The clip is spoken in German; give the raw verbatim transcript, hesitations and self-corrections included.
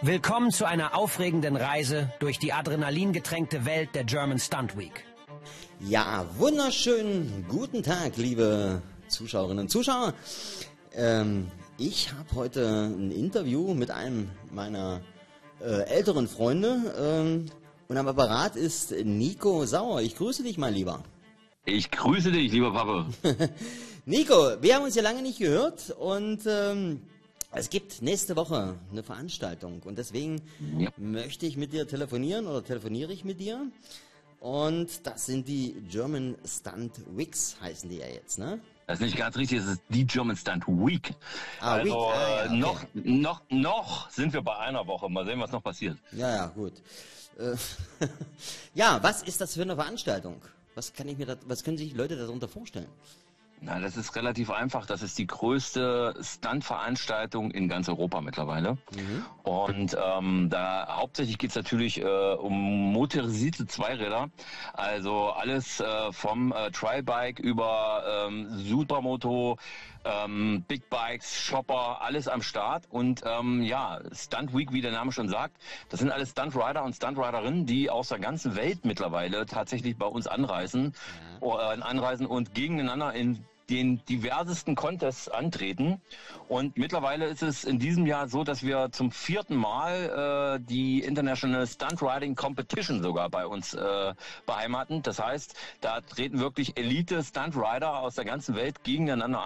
Willkommen zu einer aufregenden Reise durch die adrenalingetränkte Welt der German Stunt Week. Ja, wunderschönen guten Tag, liebe Zuschauerinnen und Zuschauer. Ähm, ich habe heute ein Interview mit einem meiner äh, älteren Freunde ähm, und am Apparat ist Nico Sauer. Ich grüße dich, mein Lieber. Ich grüße dich, lieber Papa. Nico, wir haben uns ja lange nicht gehört und ähm, es gibt nächste Woche eine Veranstaltung und deswegen ja. möchte ich mit dir telefonieren oder telefoniere ich mit dir. Und das sind die German Stunt Weeks, heißen die ja jetzt, ne? Das ist nicht ganz richtig, es ist die German Stunt Week. Ah, also Week. Ah, ja, okay. noch, noch, noch sind wir bei einer Woche. Mal sehen, was noch passiert. Ja, ja, gut. Äh, ja, was ist das für eine Veranstaltung? Was kann ich mir da, was können sich die Leute darunter vorstellen? Na, das ist relativ einfach. Das ist die größte Stunt-Veranstaltung in ganz Europa mittlerweile. Mhm. Und ähm, da hauptsächlich geht es natürlich äh, um motorisierte Zweiräder. Also alles äh, vom äh, Tri-Bike über ähm, Supermoto, ähm, Big Bikes, Shopper, alles am Start. Und ähm, ja, Stunt Week, wie der Name schon sagt, das sind alles Stunt-Rider und Stunt-Riderinnen, die aus der ganzen Welt mittlerweile tatsächlich bei uns anreisen, ja. äh, anreisen und gegeneinander in den diversesten Contests antreten. Und mittlerweile ist es in diesem Jahr so, dass wir zum vierten Mal äh, die International Stunt Riding Competition sogar bei uns äh, beheimaten. Das heißt, da treten wirklich Elite Stunt Rider aus der ganzen Welt gegeneinander